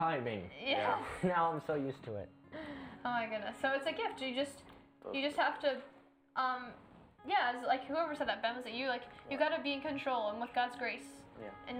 timing. Yeah. Now I'm so used to it. Oh my goodness. So it's a gift. You just have to, yeah. It's like whoever said that, Ben, was it you? Like you got to be in control, and with God's grace, Yeah. and